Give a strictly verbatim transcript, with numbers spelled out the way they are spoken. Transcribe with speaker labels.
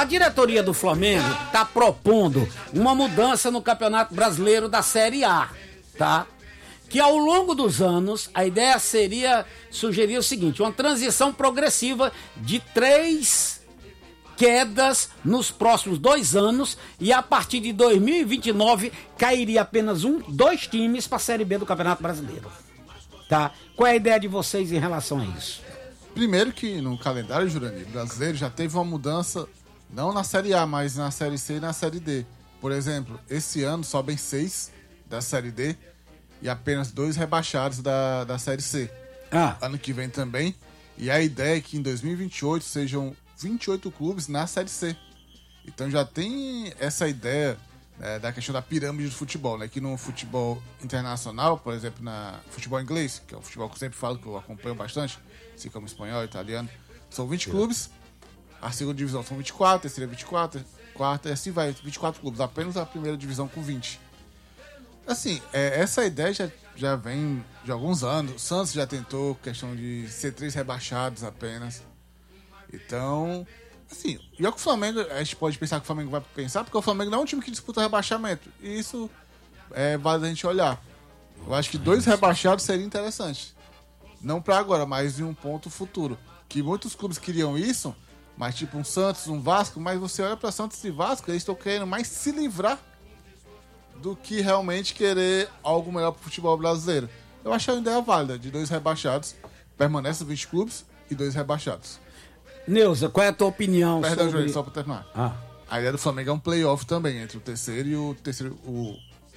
Speaker 1: A diretoria do Flamengo está propondo uma mudança no Campeonato Brasileiro da Série A, tá? Que ao longo dos anos, a ideia seria sugerir o seguinte, uma transição progressiva de três quedas nos próximos dois anos e a partir de dois mil e vinte e nove cairia apenas um, dois times para a Série B do Campeonato Brasileiro, tá? Qual é a ideia de vocês em relação a isso?
Speaker 2: Primeiro que no calendário, Jurandir, brasileiro já teve uma mudança, não na Série A, mas na Série C e na Série D. Por exemplo, esse ano sobem seis da Série D e apenas dois rebaixados da, da Série C.
Speaker 1: Ah.
Speaker 2: Ano que vem também. E a ideia é que em dois mil e vinte e oito sejam vinte e oito clubes na Série C. Então já tem essa ideia, né, da questão da pirâmide do futebol, né? Que no futebol internacional, por exemplo, na futebol inglês, que é o futebol que eu sempre falo, que eu acompanho bastante, assim como espanhol, italiano, são vinte clubes, a segunda divisão são vinte e quatro, a terceira vinte e quatro, quarta, e assim vai, vinte e quatro clubes, apenas a primeira divisão com vinte. Assim, é, essa ideia já, já vem de alguns anos. O Santos já tentou questão de ser três rebaixados apenas. Então, assim, e é que o Flamengo, a gente pode pensar que o Flamengo vai pensar, porque o Flamengo não é um time que disputa rebaixamento. E isso é válido a gente olhar. Eu acho que dois rebaixados seria interessante. Não para agora, mas em um ponto futuro. Que muitos clubes queriam isso, mas tipo um Santos, um Vasco, mas você olha para Santos e Vasco, eles estão querendo mais se livrar do que realmente querer algo melhor pro futebol brasileiro. Eu achei uma ideia válida, de dois rebaixados, permanece vinte clubes e dois rebaixados.
Speaker 1: Neuza, qual é a tua opinião
Speaker 2: Perdão,
Speaker 1: sobre...
Speaker 2: Júlio, só pra terminar.
Speaker 1: Ah.
Speaker 2: A ideia do Flamengo é um playoff também, entre o terceiro e o terceiro, o